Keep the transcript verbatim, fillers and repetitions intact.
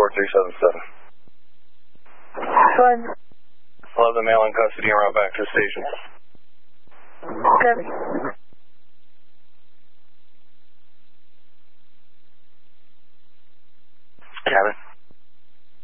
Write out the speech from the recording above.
four three seven seven. One. We'll have the male in custody and route back to the station. Seven.